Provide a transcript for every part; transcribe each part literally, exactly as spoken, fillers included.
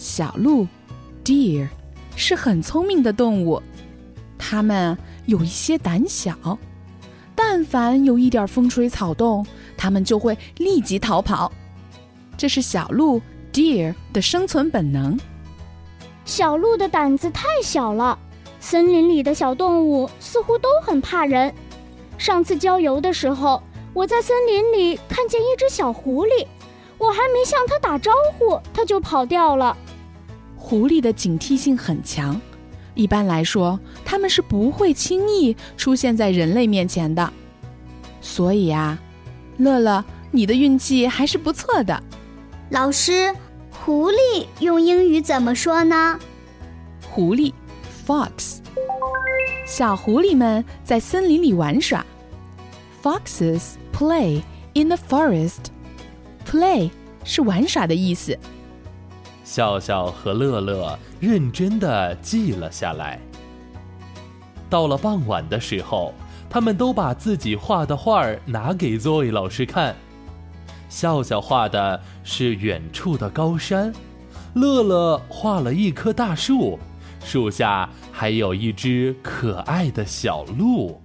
小鹿 deer 是很聪明的动物，它们有一些胆小，但凡有一点风吹草动，它们就会立即逃跑。这是小鹿 deer 的生存本能。 小鹿的胆子太小了，森林里的小动物似乎都很怕人。上次郊游的时候，我在森林里看见一只小狐狸，我还没向它打招呼，它就跑掉了。 狐狸的警惕性很强，一般来说，它们是不会轻易出现在人类面前的。所以啊，乐乐，你的运气还是不错的。 老师，狐狸用英语怎么说呢？ 狐狸 Fox。 小狐狸们在森林里玩耍。 Foxes play in the forest。 Play 是玩耍的意思。 笑笑和乐乐认真地记了下来。到了傍晚的时候，他们都把自己画的画拿给 Zoe 老师看。笑笑画的是远处的高山，乐乐画了一棵大树，树下还有一只可爱的小鹿。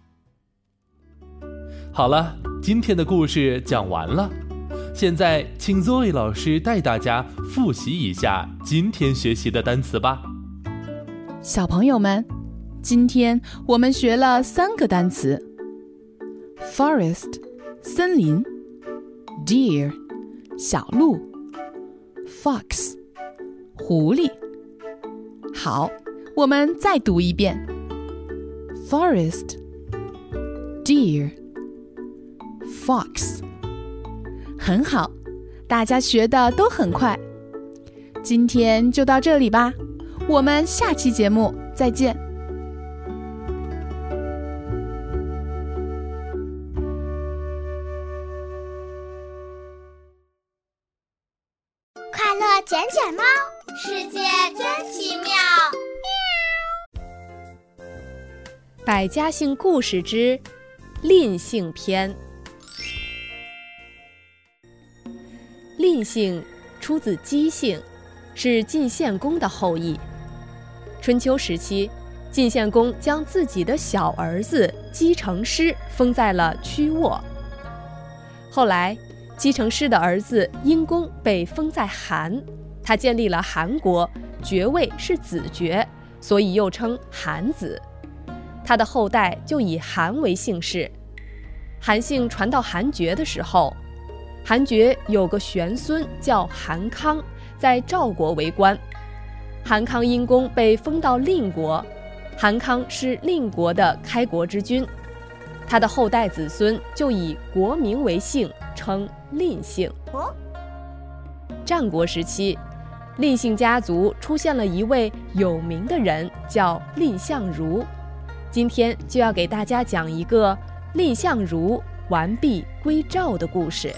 好了，今天的故事讲完了，现在请 Zoe 老师带大家复习一下今天学习的单词吧。 小朋友们，今天我们学了三个单词。 Forest 森林， Deer 小鹿， Fox 狐狸。好，我们再读一遍。 Forest Deer Fox。 很好，大家学的都很快。今天就到这里吧，我们下期节目再见。 快乐捡捡猫，世界真奇妙。 百家姓故事之蔺姓篇。蔺姓出自姬姓，是晋献公的后裔。春秋时期，晋献公将自己的小儿子姬成师封在了曲沃。后来，姬成师的儿子殷公被封在韩，他建立了韩国，爵位是子爵，所以又称韩子。他的后代就以韩为姓氏。韩姓传到韩厥的时候，韩厥有个玄孙叫韩康，在赵国为官。韩康因公被封到蔺国，韩康是蔺国的开国之君，他的后代子孙就以国名为姓，称蔺姓。战国时期，蔺姓家族出现了一位有名的人，叫蔺相如。今天就要给大家讲一个蔺相如完璧归赵的故事。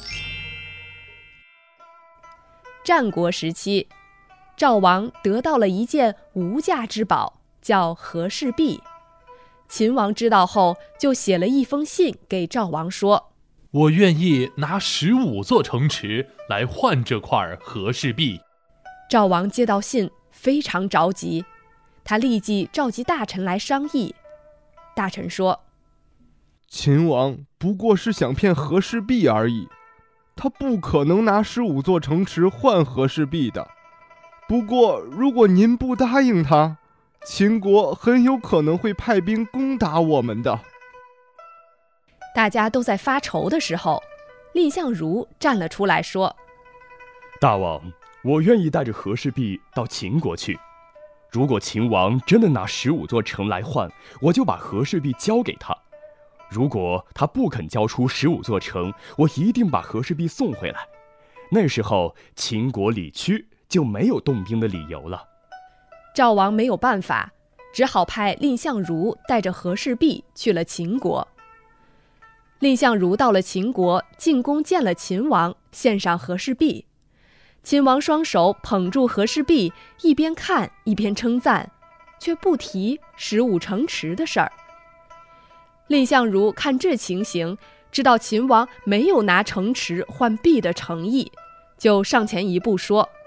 战国时期，赵王得到了一件无价之宝，叫和氏璧。秦王知道后，就写了一封信给赵王说： 我愿意拿十五座城池来换这块和氏璧。 赵王接到信，非常着急，他立即召集大臣来商议。大臣说： 秦王不过是想骗和氏璧而已，他不可能拿十五座城池换和氏璧的。不过如果您不答应他，秦国很有可能会派兵攻打我们的。 大家都在发愁的时候，蔺相如站了出来说： 大王，我愿意带着和氏璧到秦国去。如果秦王真的拿十五座城来换，我就把和氏璧交给他。如果他不肯交出十五座城，我一定把和氏璧送回来。那时候秦国李屈就没有动兵的理由了。 赵王没有办法，只好派蔺相如带着和氏璧去了秦国。蔺相如到了秦国，进宫见了秦王，献上和氏璧。秦王双手捧住和氏璧，一边看一边称赞，却不提十五城池的事儿。蔺相如看这情形，知道秦王没有拿城池换璧的诚意，就上前一步说：